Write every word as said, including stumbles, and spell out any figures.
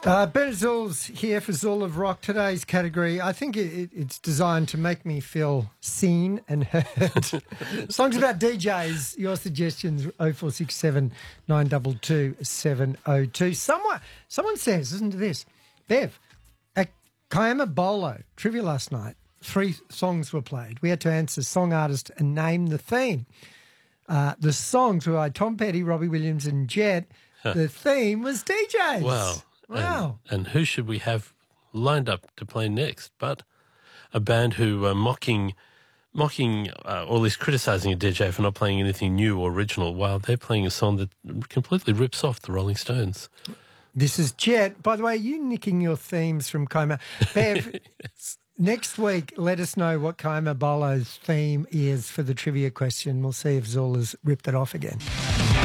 Uh, Bernard Zoul's here for Zoul of Rock. Today's category, I think it, it, it's designed to make me feel seen and heard. Songs about D Js, your suggestions, oh four six seven, nine two two, seven oh two. Someone, someone says, listen to this, Bev, at Kiama Bolo, trivia last night, three songs were played. We had to answer song, artist and name the theme. Uh, the songs were by Tom Petty, Robbie Williams and Jet. The theme was D Js. Wow. Wow. And, and who should we have lined up to play next but a band who are mocking, mocking uh, or at least criticising a D J for not playing anything new or original while they're playing a song that completely rips off the Rolling Stones. This is Jet. By the way, are you nicking your themes from Kiama? Bev, Yes. next week, let us know what Kiama Bolo's theme is for the trivia question. We'll see if Zoul has ripped it off again.